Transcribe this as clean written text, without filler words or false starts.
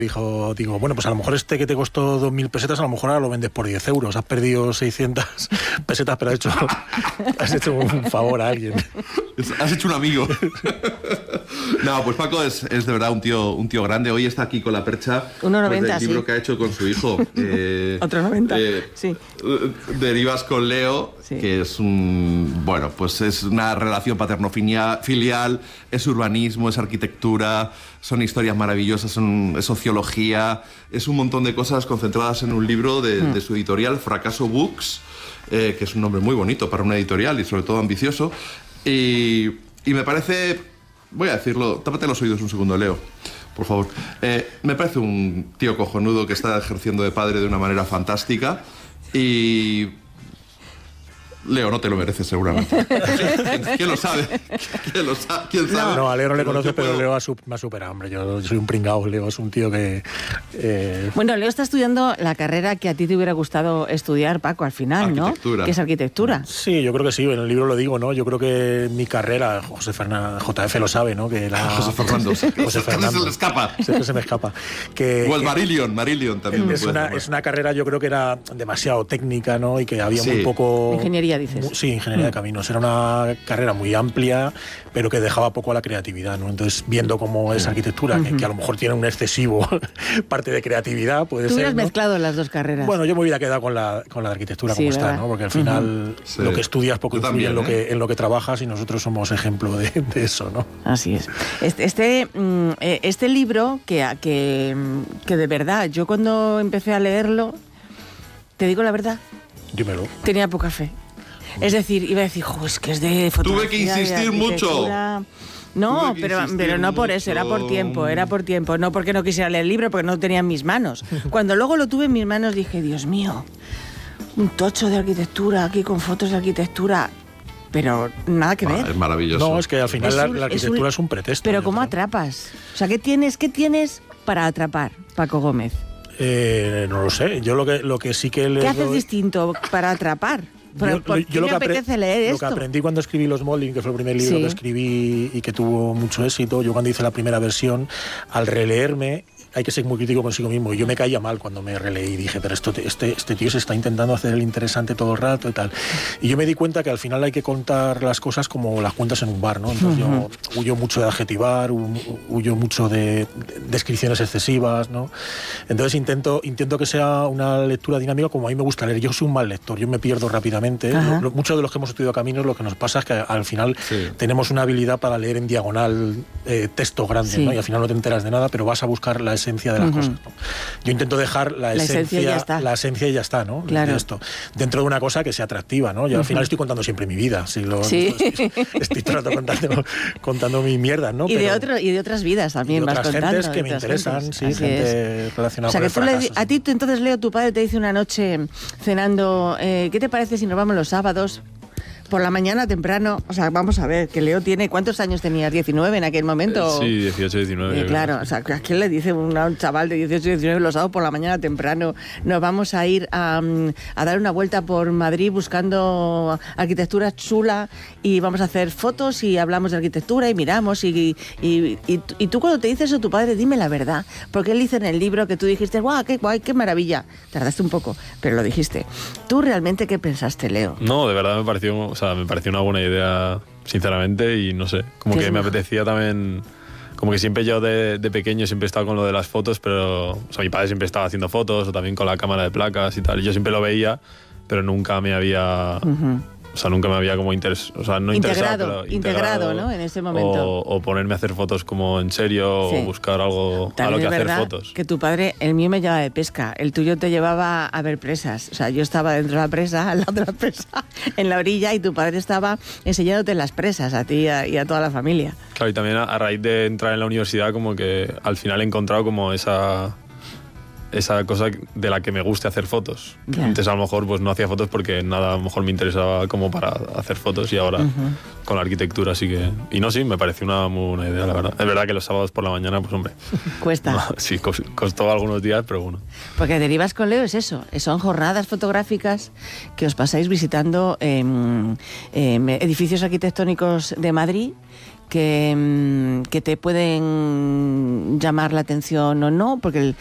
Digo, bueno, pues a lo mejor este que te costó 2.000 pesetas, a lo mejor ahora lo vendes por 10 euros. Has perdido 600 pesetas, pero has hecho un favor a alguien. Has hecho un amigo. No, pues Paco es de verdad un tío grande. Hoy está aquí con la percha 1,90, pues, del libro sí. que ha hecho con su hijo. Otro 90, sí. Derivas con Leo, sí. Que es pues es una relación paterno-filial, es urbanismo, es arquitectura, son historias maravillosas, es sociología, es un montón de cosas concentradas en un libro de su editorial, Fracaso Books, que es un nombre muy bonito para una editorial y sobre todo ambicioso. Y me parece, voy a decirlo, tápate los oídos un segundo, Leo, por favor. Me parece un tío cojonudo que está ejerciendo de padre de una manera fantástica y... Leo, no te lo mereces seguramente. ¿Quién lo sabe? ¿Quién sabe? No, a Leo no le conoce, pero Leo me ha superado, hombre. Yo soy un pringao. Leo es un tío que... Bueno, Leo está estudiando la carrera que a ti te hubiera gustado estudiar, Paco, al final, ¿no? Que es arquitectura. Sí, yo creo que sí, en el libro lo digo, ¿no? Yo creo que mi carrera, JF lo sabe, ¿no? Que José Fernando. Se le escapa. Se me escapa. O el Marillion también. Es una carrera, yo creo que era demasiado técnica, ¿no? Y que había muy poco... Ingeniería, dices. Sí, ingeniería de caminos. Era una carrera muy amplia, pero que dejaba poco a la creatividad, ¿no? Entonces, viendo cómo es arquitectura, que a lo mejor tiene un excesivo parte de creatividad, puede ser. Tú hubieras ¿no? mezclado las dos carreras. Bueno, yo me hubiera quedado con la arquitectura como está, ¿no? Porque al final lo que estudias poco influye en lo que trabajas y nosotros somos ejemplo de eso, ¿no? Así es. Este libro que de verdad, yo cuando empecé a leerlo, te digo la verdad, dímelo. Tenía poca fe. Es decir, iba a decir, es que es de fotografía. Tuve que insistir mucho. No, pero no por eso, era por tiempo. No porque no quisiera leer el libro, porque no lo tenía en mis manos. Cuando luego lo tuve en mis manos dije, Dios mío, un tocho de arquitectura aquí con fotos de arquitectura. Pero nada que ver. Es maravilloso. No, es que al final la arquitectura es un pretexto. Pero ¿cómo atrapas? O sea, ¿qué tienes para atrapar, Paco Gómez? No lo sé. Yo lo que sí que leo... ¿Qué haces distinto para atrapar? ¿Por qué me apetece leer esto? Lo que aprendí cuando escribí Los Molding, que fue el primer libro que escribí y que tuvo mucho éxito, yo cuando hice la primera versión, al releerme, hay que ser muy crítico consigo mismo. Y yo me caía mal cuando me releí y dije, pero este tío se está intentando hacer el interesante todo el rato y tal. Y yo me di cuenta que al final hay que contar las cosas como las cuentas en un bar, ¿no? Entonces yo huyo mucho de adjetivar, huyo mucho de descripciones excesivas, ¿no? Entonces intento que sea una lectura dinámica como a mí me gusta leer. Yo soy un mal lector, yo me pierdo rápidamente. Muchos de los que hemos estudiado caminos, lo que nos pasa es que al final tenemos una habilidad para leer en diagonal texto grande, ¿no? Y al final no te enteras de nada, pero vas a buscar la esencia de las cosas, ¿no? Yo intento dejar la esencia y ya está, ¿no? Claro. De esto, dentro de una cosa que sea atractiva, ¿no? Yo al final estoy contando siempre mi vida, estoy todo el rato contando mi mierda, ¿no? Y de otras vidas también vas contando. Gentes que me interesan, gente relacionada con el fracaso. A ti entonces, Leo, tu padre te dice una noche cenando, ¿qué te parece si nos vamos los sábados? Por la mañana temprano, o sea, vamos a ver, que Leo tiene... ¿Cuántos años tenías? ¿19 en aquel momento? Sí, 18, 19. Claro, o sea, ¿a quién le dice un chaval de 18, 19 los sábados por la mañana temprano? Nos vamos a ir a dar una vuelta por Madrid buscando arquitectura chula y vamos a hacer fotos y hablamos de arquitectura y miramos y tú cuando te dice eso tu padre, dime la verdad, porque él dice en el libro que tú dijiste, ¡guau, qué guay, qué maravilla! Tardaste un poco, pero lo dijiste. ¿Tú realmente qué pensaste, Leo? No, de verdad me pareció una buena idea, sinceramente, y no sé, como que me apetecía también, como que siempre yo de pequeño siempre he estado con lo de las fotos, pero, o sea, mi padre siempre estaba haciendo fotos, o también con la cámara de placas y tal, y yo siempre lo veía, pero nunca me había... O sea, nunca me había como integrado, ¿no? En ese momento. O ponerme a hacer fotos como en serio, o buscar algo a lo que hacer fotos. Que tu padre, el mío me llevaba de pesca, el tuyo te llevaba a ver presas. O sea, yo estaba dentro de la presa, al lado de la presa, en la orilla, y tu padre estaba enseñándote las presas a ti y a toda la familia. Claro, y también a raíz de entrar en la universidad, como que al final he encontrado como esa cosa de la que me guste hacer fotos. Claro. Antes a lo mejor pues no hacía fotos porque nada a lo mejor me interesaba como para hacer fotos, y ahora con la arquitectura sí que... Y no, sí, me pareció una muy buena idea, la verdad. Es verdad que los sábados por la mañana, pues hombre... Cuesta. No, sí, costó algunos días, pero bueno. Porque Derivas con Leo es eso, son jornadas fotográficas que os pasáis visitando edificios arquitectónicos de Madrid, que te pueden llamar la atención o no, porque